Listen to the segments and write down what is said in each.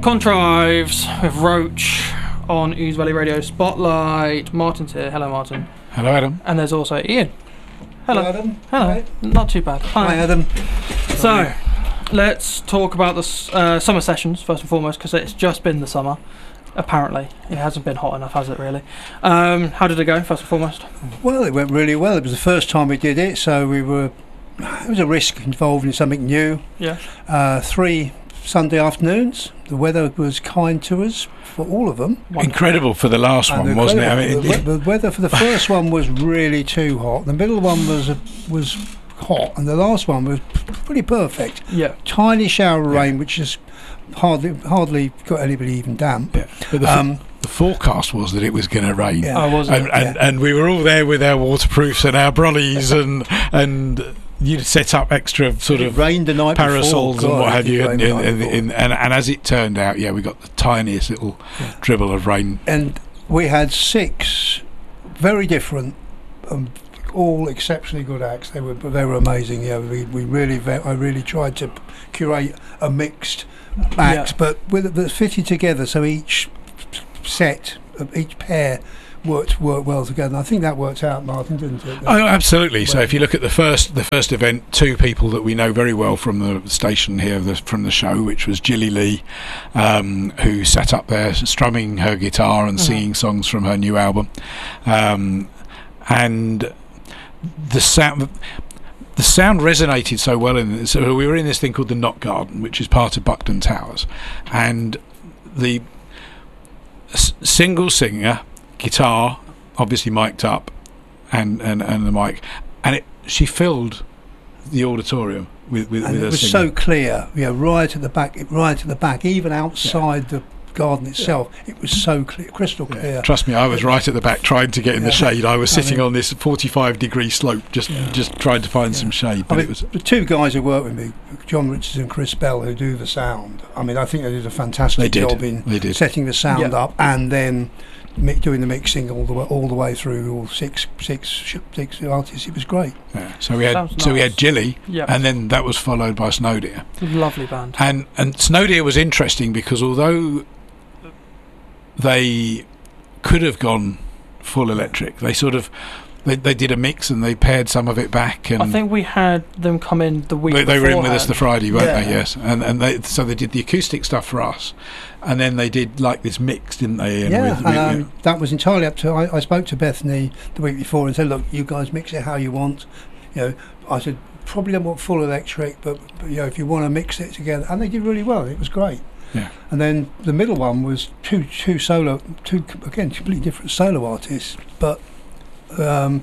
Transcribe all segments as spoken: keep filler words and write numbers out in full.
Contrives with Roach on Ouse Valley Radio Spotlight. Martin's here. Hello, Martin. Hello, Adam. And there's also Ian. Hello. Hello, Adam. Hello. Hi. Not too bad. Hi, Hi Adam. So, let's talk about the uh, summer sessions first and foremost, because it's just been the summer. Apparently, it hasn't been hot enough, has it? Really? Um, how did it go? First and foremost. Well, it went really well. It was the first time we did it, so we were. It was a risk involved in something new. Yeah. Uh, three Sunday afternoons. The weather was kind to us for all of them. Wonderful. Incredible for the last And one, wasn't it? I mean, the, it, the weather for the first one was really too hot. The middle one was uh, was hot, and the last one was p- pretty perfect. Yeah. Tiny shower of Yeah. rain, which is hardly hardly got anybody even damp. yeah. But the, Um, the forecast was that it was going to rain. Yeah. Oh, was And, it? and, Yeah. and we were all there with our waterproofs and our brollies and and you'd set up extra sort it of rained the night parasols before. and what God, have it you. rained And, the and, night and, before. and, and, and as it turned out, yeah, we got the tiniest little Yeah. dribble of rain. And we had six very different, um, all exceptionally good acts. They were they were amazing. Yeah, we, we really ve- I really tried to curate a mixed act, Yeah. but with it fitted together, so each set, of each pair worked worked well together. And I think that worked out, Martin, didn't it? Oh, absolutely. So Well- if you look at the first the first event, two people that we know very well from the station here, the, from the show, which was Gilly Lee, um, who sat up there strumming her guitar and Mhm. singing songs from her new album, um, and the sound. The sound resonated so well in this. So we were in this thing called the Knot Garden, which is part of Buckton Towers, and the s- single singer, guitar, obviously mic'd up, and, and, and the mic, and it she filled the auditorium with with, and with it her was singing. so clear, yeah, right at the back, right at the back, even outside the garden itself, it was so clear, crystal Yeah. clear. Trust me, I was right at the back trying to get in the Yeah. shade. I was I sitting mean- on this forty-five degree slope, just Yeah. just trying to find Yeah. some shade. I But mean, it was the two guys who work with me, John Richards and Chris Bell, who do the sound. I mean, I think they did a fantastic they did. job in They did. setting the sound Yeah. up, and then mi- doing the mixing all the way all the way through all six six sh- six artists. It was great. Yeah. So we had Sounds so we nice. had Gilly, Yeah. and then that was followed by Snow Deer. Lovely band. And and Snow Deer was interesting because although they could have gone full electric, they sort of they, they did a mix and they paired some of it back, and I think we had them come in the week they, they were in with us the beforehand. Friday, weren't Yeah. they? Yes, and and they so they did the acoustic stuff for us, and then they did like this mix, didn't they? Ian, Yeah, with- and with- um, that was entirely up to. I, I spoke to Bethany the week before and said, "Look, you guys mix it how you want." You know, I said probably don't want full electric, but, but you know, if you want to mix it together, and they did really well. It was great. Yeah. And then the middle one was two two solo, two again completely different solo artists, but um,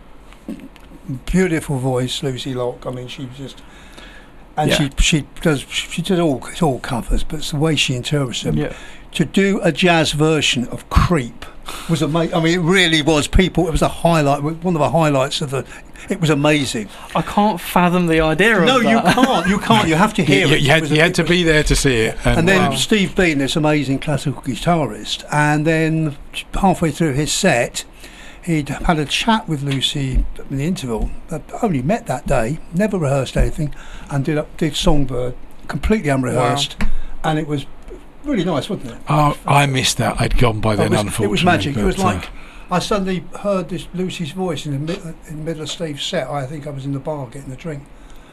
beautiful voice, Lucy Locke. I mean, she was just, and Yeah. she she does she does all it's all covers, but it's the way she interprets them. Yeah. To do a jazz version of Creep was amazing. I mean, it really was. People, it was a highlight, one of the highlights of the. It was amazing. I can't fathom the idea of No, that. you can't. You can't. You have to you, hear you, it. you It had was you a- had to be there to see it, And then Wow. Steve Bean, this amazing classical guitarist, and then halfway through his set, he'd had a chat with Lucy in the interval. But only met that day, never rehearsed anything, and did did Songbird completely unrehearsed, and it was really nice, wasn't it? oh, I missed that. I'd gone by then, it was, unfortunately. it was magic. It was but, uh, like I suddenly heard this Lucy's voice in the, mid, in the middle of Steve's set. I think I was in the bar getting a drink,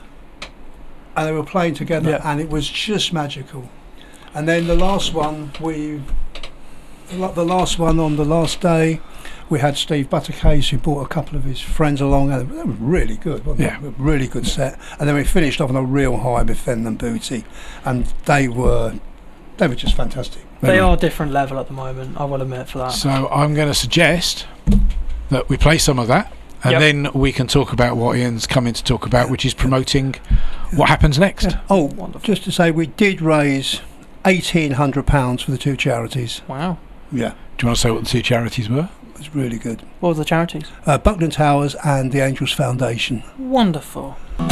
and they were playing together, Yeah. and it was just magical. And then the last one, we, the la- the last one on the last day, we had Steve Buttercase, who brought a couple of his friends along, and they were really good, wasn't Yeah. it? A really good set. And then we finished off on a real high with Fenn and Booty, and they were, they were just fantastic. They are different level at the moment, I will admit for that. So I'm going to suggest that we play some of that, and Yep. then we can talk about what Ian's coming to talk about, which is promoting what happens next. Yeah. Oh, Wonderful. just to say, we did raise eighteen hundred pounds for the two charities. Wow. Yeah, Do you want to say what the two charities were? it was really good. What were the charities? Uh, Buckland Towers and the Angels Foundation. Wonderful.